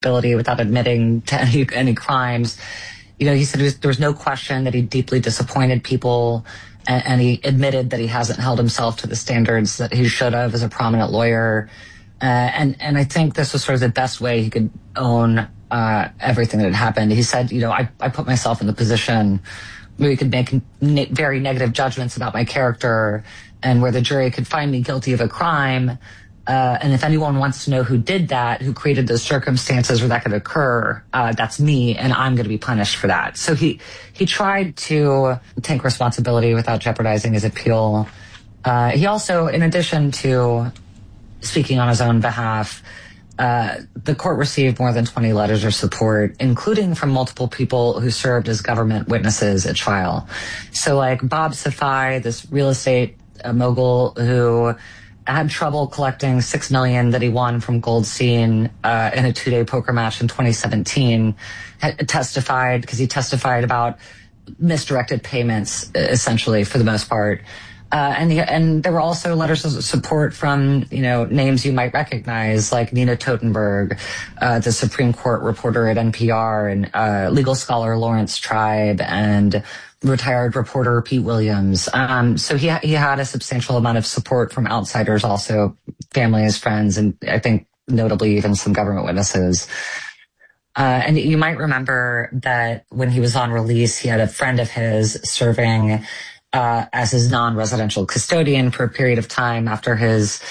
responsibility without admitting to any crimes. He said there was no question that he deeply disappointed people, and he admitted that he hasn't held himself to the standards that he should have as a prominent lawyer. And I think this was sort of the best way he could own everything that had happened. He said, I put myself in the position where he could make very negative judgments about my character, and where the jury could find me guilty of a crime. And if anyone wants to know who did that, who created those circumstances where that could occur, that's me, and I'm going to be punished for that. So he tried to take responsibility without jeopardizing his appeal. He also, in addition to speaking on his own behalf, the court received more than 20 letters of support, including from multiple people who served as government witnesses at trial. So like Bob Safai, this real estate mogul who had trouble collecting $6 million that he won from Goldstein in a 2-day poker match in 2017, testified about misdirected payments, essentially, for the most part. And there were also letters of support from, names you might recognize, like Nina Totenberg, the Supreme Court reporter at NPR, and legal scholar Lawrence Tribe, and retired reporter Pete Williams. So he had a substantial amount of support from outsiders, also family, his friends, and I think notably even some government witnesses. And you might remember that when he was on release, he had a friend of his serving as his non-residential custodian for a period of time after his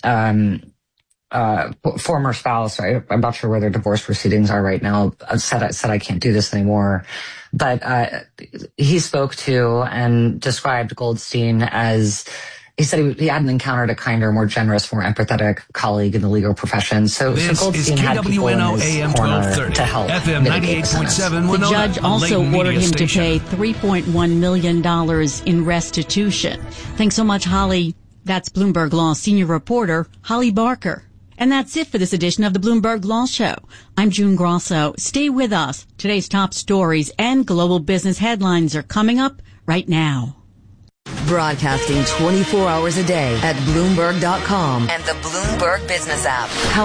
former spouse, right? I'm not sure where their divorce proceedings are right now, said I can't do this anymore. But he spoke to and described Goldstein as, he said he hadn't encountered a kinder, more generous, more empathetic colleague in the legal profession. So Goldstein had people in his corner to help. FM 98.7. The judge also ordered him to pay $3.1 million in restitution. Thanks so much, Holly. That's Bloomberg Law senior reporter Holly Barker. And that's it for this edition of the Bloomberg Law Show. I'm June Grosso. Stay with us. Today's top stories and global business headlines are coming up right now. Broadcasting 24 hours a day at Bloomberg.com and the Bloomberg Business app.